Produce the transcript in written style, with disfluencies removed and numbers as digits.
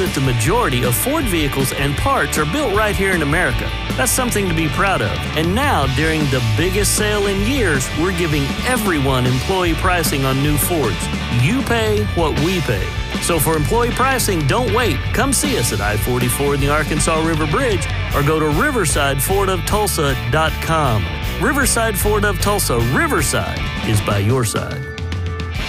that the majority of Ford vehicles and parts are built right here in America. That's something to be proud of. And now, during the biggest sale in years, we're giving everyone employee pricing on new Fords. You pay what we pay. So for employee pricing, don't wait. Come see us at I-44 in the Arkansas River Bridge or go to riversidefordofTulsa.com. Riverside Ford of Tulsa. Riverside is by your side.